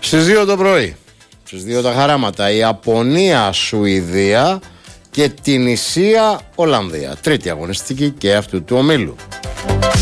Στις 2 το πρωί, στις 2 τα χαράματα, Ιαπωνία, Σουηδία και Τινησία, Ολλανδία. Τρίτη αγωνιστική και αυτού του ομίλου.